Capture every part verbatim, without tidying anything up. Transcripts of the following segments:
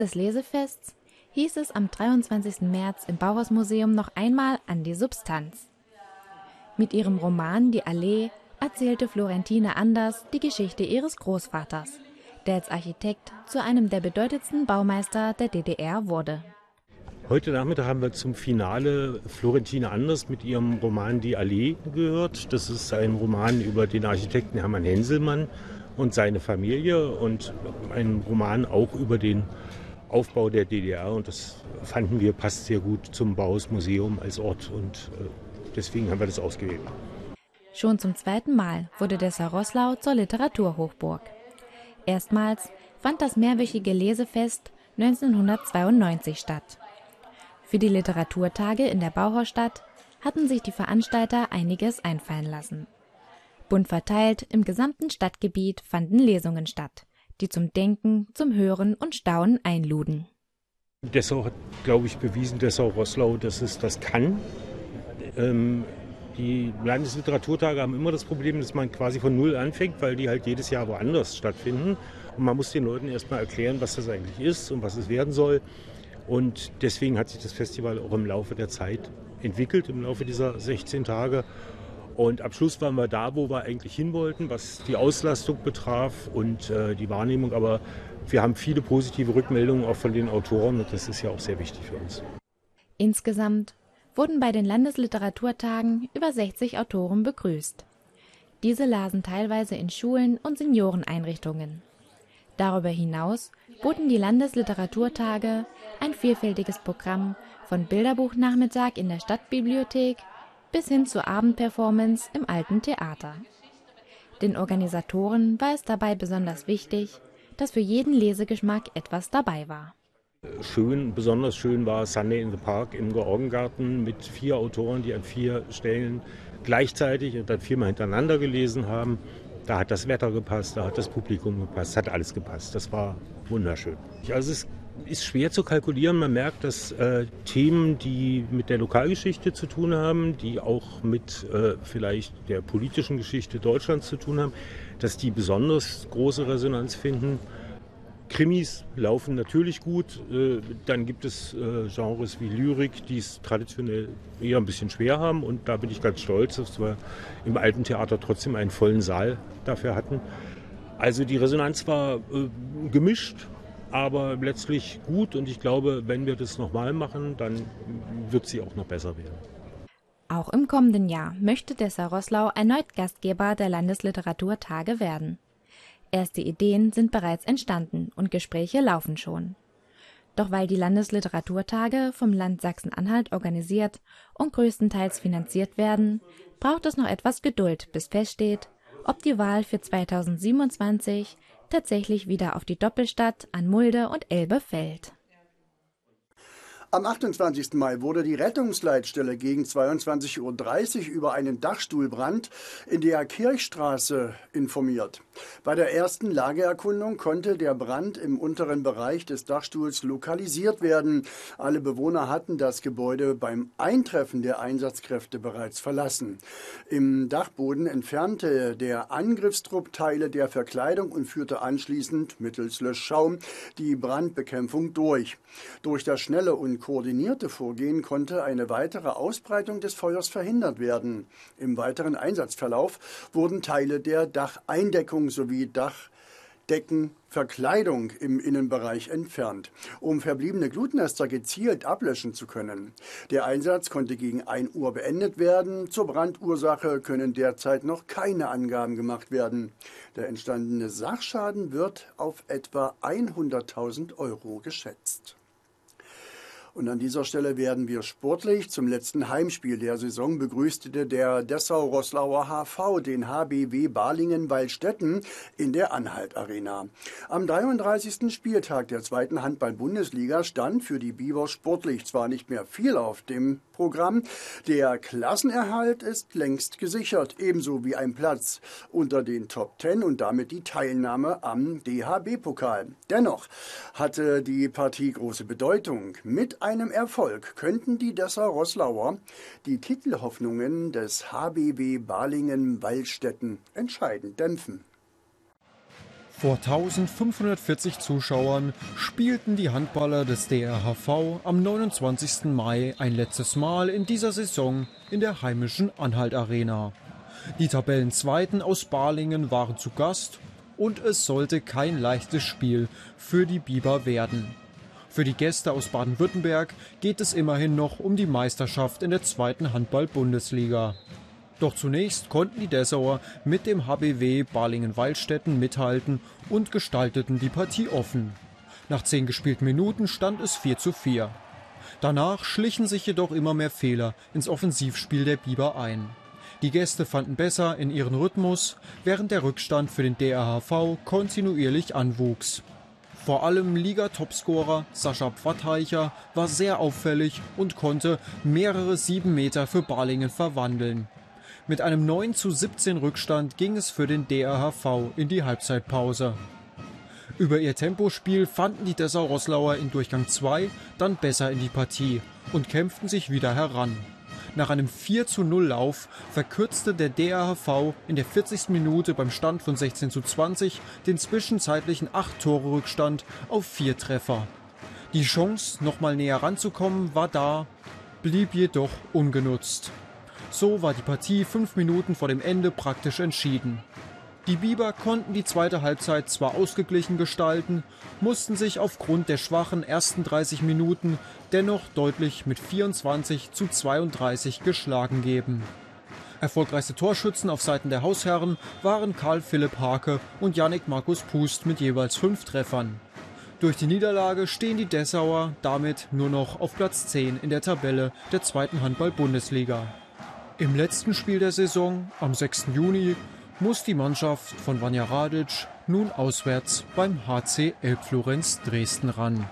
des Lesefests hieß es am dreiundzwanzigsten März im Bauhausmuseum noch einmal an die Substanz. Mit ihrem Roman »Die Allee« erzählte Florentine Anders die Geschichte ihres Großvaters, der als Architekt zu einem der bedeutendsten Baumeister der D D R wurde. Heute Nachmittag haben wir zum Finale Florentine Anders mit ihrem Roman »Die Allee« gehört. Das ist ein Roman über den Architekten Hermann Henselmann und seine Familie und ein Roman auch über den Aufbau der D D R. Und das fanden wir passt sehr gut zum Bauhausmuseum als Ort und deswegen haben wir das ausgewählt. Schon zum zweiten Mal wurde Dessau-Roßlau zur Literaturhochburg. Erstmals fand das mehrwöchige Lesefest neunzehnhundertzweiundneunzig statt. Für die Literaturtage in der Bauhausstadt hatten sich die Veranstalter einiges einfallen lassen. Bunt verteilt im gesamten Stadtgebiet fanden Lesungen statt, die zum Denken, zum Hören und Staunen einluden. Dessau hat, glaube ich, bewiesen, Dessau-Roßlau, dass es das kann. Ähm, die Landesliteraturtage haben immer das Problem, dass man quasi von Null anfängt, weil die halt jedes Jahr woanders stattfinden. Und man muss den Leuten erstmal erklären, was das eigentlich ist und was es werden soll. Und deswegen hat sich das Festival auch im Laufe der Zeit entwickelt, im Laufe dieser sechzehn Tage. Und am Schluss waren wir da, wo wir eigentlich hin wollten, was die Auslastung betraf und äh, die Wahrnehmung. Aber wir haben viele positive Rückmeldungen auch von den Autoren und das ist ja auch sehr wichtig für uns. Insgesamt wurden bei den Landesliteraturtagen über sechzig Autoren begrüßt. Diese lasen teilweise in Schulen und Senioreneinrichtungen. Darüber hinaus boten die Landesliteraturtage ein vielfältiges Programm von Bilderbuchnachmittag in der Stadtbibliothek bis hin zur Abendperformance im Alten Theater. Den Organisatoren war es dabei besonders wichtig, dass für jeden Lesegeschmack etwas dabei war. Schön, besonders schön war Sunday in the Park im Georgengarten mit vier Autoren, die an vier Stellen gleichzeitig und dann viermal hintereinander gelesen haben. Da hat das Wetter gepasst, da hat das Publikum gepasst, hat alles gepasst. Das war wunderschön. Also es ist schwer zu kalkulieren. Man merkt, dass äh, Themen, die mit der Lokalgeschichte zu tun haben, die auch mit äh, vielleicht der politischen Geschichte Deutschlands zu tun haben, dass die besonders große Resonanz finden. Krimis laufen natürlich gut. Äh, dann gibt es äh, Genres wie Lyrik, die es traditionell eher ein bisschen schwer haben. Und da bin ich ganz stolz, dass wir im Alten Theater trotzdem einen vollen Saal dafür hatten. Also die Resonanz war äh, gemischt, aber letztlich gut. Und ich glaube, wenn wir das nochmal machen, dann wird sie auch noch besser werden. Auch im kommenden Jahr möchte Dessau-Roßlau erneut Gastgeber der Landesliteraturtage werden. Erste Ideen sind bereits entstanden und Gespräche laufen schon. Doch weil die Landesliteraturtage vom Land Sachsen-Anhalt organisiert und größtenteils finanziert werden, braucht es noch etwas Geduld, bis feststeht, ob die Wahl für zweitausendsiebenundzwanzig tatsächlich wieder auf die Doppelstadt an Mulde und Elbe fällt. Am achtundzwanzigsten Mai wurde die Rettungsleitstelle gegen zweiundzwanzig Uhr dreißig über einen Dachstuhlbrand in der Kirchstraße informiert. Bei der ersten Lageerkundung konnte der Brand im unteren Bereich des Dachstuhls lokalisiert werden. Alle Bewohner hatten das Gebäude beim Eintreffen der Einsatzkräfte bereits verlassen. Im Dachboden entfernte der Angriffstrupp Teile der Verkleidung und führte anschließend mittels Löschschaum die Brandbekämpfung durch. Durch das schnelle und koordinierte Vorgehen konnte eine weitere Ausbreitung des Feuers verhindert werden. Im weiteren Einsatzverlauf wurden Teile der Dacheindeckung sowie Dachdeckenverkleidung im Innenbereich entfernt, um verbliebene Glutnester gezielt ablöschen zu können. Der Einsatz konnte gegen ein Uhr beendet werden. Zur Brandursache können derzeit noch keine Angaben gemacht werden. Der entstandene Sachschaden wird auf etwa hunderttausend Euro geschätzt. Und an dieser Stelle werden wir sportlich. Zum letzten Heimspiel der Saison begrüßte der Dessau-Roßlauer H V den H B W Balingen-Waldstätten in der Anhalt-Arena. Am dreiunddreißigsten Spieltag der zweiten Handball-Bundesliga stand für die Biber sportlich zwar nicht mehr viel auf dem Programm, der Klassenerhalt ist längst gesichert, ebenso wie ein Platz unter den Top Ten und damit die Teilnahme am D H B-Pokal. Dennoch hatte die Partie große Bedeutung. Mit einem Erfolg könnten die Dessau-Roßlauer die Titelhoffnungen des H B W Balingen-Waldstätten entscheidend dämpfen. Vor eintausendfünfhundertvierzig Zuschauern spielten die Handballer des D R H V am neunundzwanzigsten Mai ein letztes Mal in dieser Saison in der heimischen Anhalt Arena. Die Tabellenzweiten aus Balingen waren zu Gast und es sollte kein leichtes Spiel für die Biber werden. Für die Gäste aus Baden-Württemberg geht es immerhin noch um die Meisterschaft in der zweiten Handball-Bundesliga. Doch zunächst konnten die Dessauer mit dem H B W Balingen-Waldstätten mithalten und gestalteten die Partie offen. Nach zehn gespielten Minuten stand es vier zu vier. Danach schlichen sich jedoch immer mehr Fehler ins Offensivspiel der Biber ein. Die Gäste fanden besser in ihren Rhythmus, während der Rückstand für den D R H V kontinuierlich anwuchs. Vor allem Liga-Topscorer Sascha Pfatteicher war sehr auffällig und konnte mehrere sieben Meter für Balingen verwandeln. Mit einem neun zu siebzehn Rückstand ging es für den D R H V in die Halbzeitpause. Über ihr Tempospiel fanden die Dessau-Roßlauer in Durchgang zwei dann besser in die Partie und kämpften sich wieder heran. Nach einem vier zu null Lauf verkürzte der D R H V in der vierzigsten Minute beim Stand von sechzehn zu zwanzig den zwischenzeitlichen acht Tore Rückstand auf vier Treffer. Die Chance, nochmal näher ranzukommen, war da, blieb jedoch ungenutzt. So war die Partie fünf Minuten vor dem Ende praktisch entschieden. Die Biber konnten die zweite Halbzeit zwar ausgeglichen gestalten, mussten sich aufgrund der schwachen ersten dreißig Minuten dennoch deutlich mit vierundzwanzig zu zweiunddreißig geschlagen geben. Erfolgreichste Torschützen auf Seiten der Hausherren waren Karl Philipp Hake und Yannick Markus Pust mit jeweils fünf Treffern. Durch die Niederlage stehen die Dessauer damit nur noch auf Platz zehn in der Tabelle der zweiten Handball-Bundesliga. Im letzten Spiel der Saison, am sechsten Juni, muss die Mannschaft von Vanja Radic nun auswärts beim H C Elbflorenz Dresden ran.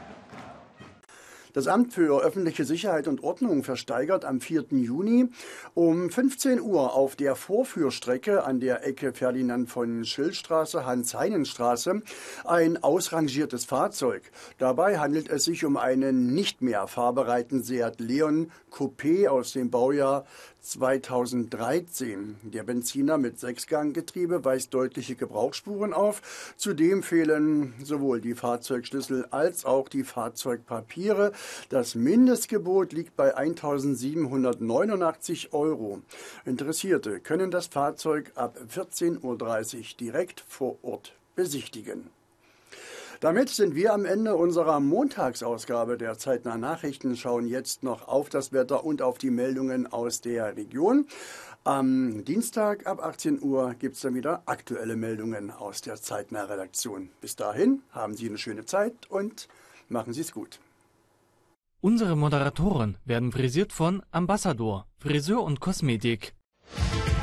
Das Amt für öffentliche Sicherheit und Ordnung versteigert am vierten Juni um fünfzehn Uhr auf der Vorführstrecke an der Ecke Ferdinand-von-Schill-Straße, Hans-Heinen-Straße ein ausrangiertes Fahrzeug. Dabei handelt es sich um einen nicht mehr fahrbereiten Seat Leon Coupé aus dem Baujahr zweitausenddreizehn. Der Benziner mit Sechsganggetriebe weist deutliche Gebrauchsspuren auf. Zudem fehlen sowohl die Fahrzeugschlüssel als auch die Fahrzeugpapiere. Das Mindestgebot liegt bei eintausendsiebenhundertneunundachtzig Euro. Interessierte können das Fahrzeug ab vierzehn Uhr dreißig direkt vor Ort besichtigen. Damit sind wir am Ende unserer Montagsausgabe der Zeitnah Nachrichten, schauen jetzt noch auf das Wetter und auf die Meldungen aus der Region. Am Dienstag ab achtzehn Uhr gibt es dann wieder aktuelle Meldungen aus der Zeitnah Redaktion. Bis dahin haben Sie eine schöne Zeit und machen Sie es gut. Unsere Moderatoren werden frisiert von Ambassador, Friseur und Kosmetik.